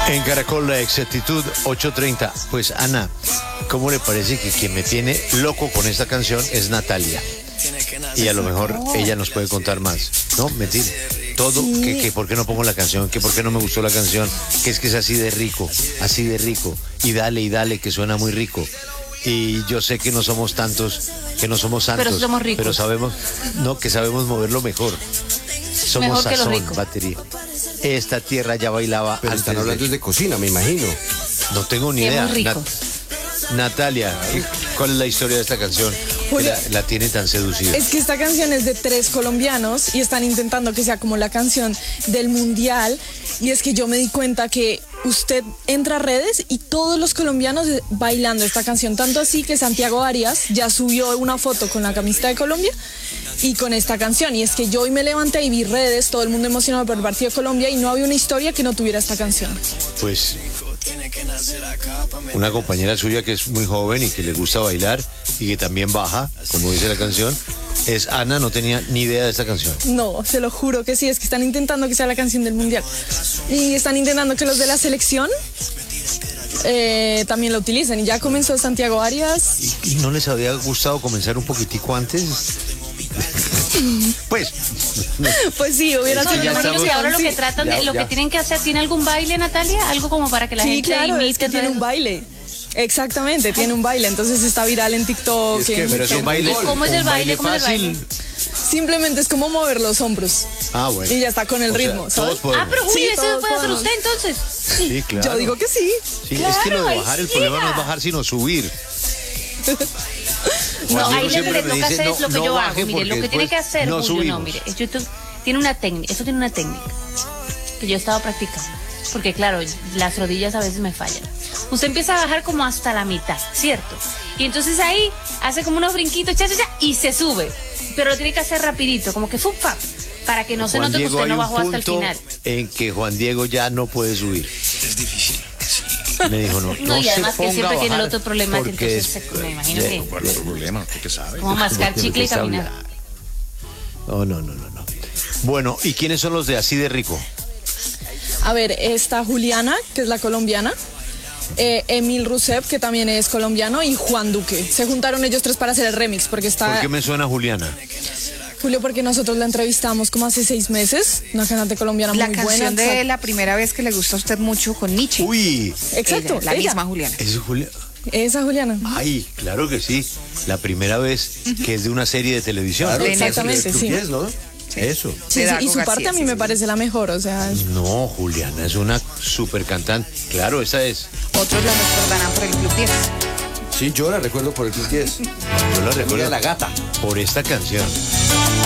En Caracol la exactitud 8:30. Pues Ana, ¿cómo le parece que quien me tiene loco con esta canción es Natalia? Y a lo mejor ella nos puede contar más. No, mentira. Todo, que por qué no pongo la canción, que por qué no me gustó la canción, que es así de rico, y dale, que suena muy rico. Y yo sé que no somos tantos, que no somos santos, pero somos ricos. Pero sabemos, no, que sabemos moverlo mejor. Somos mejor que sazón, los ricos. batería. Esta tierra ya bailaba. Pero están hablando de cocina, me imagino. No tengo ni Sí, idea. muy rico. Natalia, ¿cuál es la historia de esta canción? Julia, Que la tiene tan seducida. Es que esta canción es de 3 colombianos y están intentando que sea como la canción del mundial. Y es que yo me di cuenta que usted entra a redes y todos los colombianos bailando esta canción. Tanto así que Santiago Arias ya subió una foto con la camiseta de Colombia y con esta canción. Y es que yo hoy me levanté y vi redes, todo el mundo emocionado por el partido de Colombia y no había una historia que no tuviera esta canción. Pues una compañera suya que es muy joven y que le gusta bailar y que también baja, como dice la canción, es Ana, no tenía ni idea de esta canción. No, se lo juro que sí, es que están intentando que sea la canción del mundial. Y están intentando que los de la selección también la utilicen. Y ya comenzó Santiago Arias. ¿Y no les había gustado comenzar un poquitico antes? Pues sí, hubiera No, sido yo una imagino que ahora lo sí. que tratan de, lo que tienen que hacer, ¿tiene algún baile, Natalia? Algo como para que la Sí, gente claro, es imite. que tiene un baile. Exactamente, tiene un baile, entonces está viral en TikTok. Es que, pero es un baile. ¿Cómo es el un baile? ¿Cómo es el fácil. baile? Simplemente es como mover los hombros. Ah, bueno. Y ya está con el O sea, ritmo, todos ¿sabes? podemos. Pero Julio, Sí, ¿eso todos puede hacer podemos. usted entonces? Sí, claro. Yo digo que sí. Sí, es que lo de Claro, bajar, ahí el problema siga. no es bajar, sino subir. No, Juan ahí Diego lo que siempre le me toca dice, hacer es lo que no yo baje hago. Mire, lo porque que tiene que después hacer, no Julio, no, subimos. mire, YouTube tiene una técnica, eso tiene una técnica que yo he estado practicando. Porque claro, las rodillas a veces me fallan. Usted empieza a bajar como hasta la mitad, ¿cierto? Y entonces ahí hace como unos brinquitos, y se sube. Pero lo tiene que hacer rapidito, como que fupa, para que no se Juan note que Diego, usted no hay un bajó hasta el punto final. en que Juan Diego ya no puede subir. Es difícil. Me dijo, no Y además se que ponga siempre a tiene el bajar otro problema, que porque entonces me imagino que ¿Cuál es el problema? ¿Usted qué sabe? como mascar chicle y Porque caminar. No. Bueno, ¿y quiénes son los de Así de Rico? A ver, está Juliana, que es la colombiana. Emil Rusep, que también es colombiano, y Juan Duque. Se juntaron ellos 3 para hacer el remix, porque está... ¿Por qué me suena Juliana? Julio, porque nosotros la entrevistamos como hace 6 meses, una cantante colombiana La muy canción buena. de la primera vez que le gustó a usted mucho con Nietzsche. Uy, Exacto, La ella. misma Juliana. ¿es Juliana? Esa Juliana. Ay, claro que sí. La primera vez que es de una serie de televisión. Claro, Exactamente, sí. ¿Tú ¿no? Eso. Sí, de sí, Dago y su parte García, a mí sí, me sí. parece la mejor, o sea... No, Juliana es una super cantante. Claro, esa es. Otros la recordarán por el Club 10. Sí, yo la recuerdo por el Club 10. Yo la recuerdo La gata. por esta canción.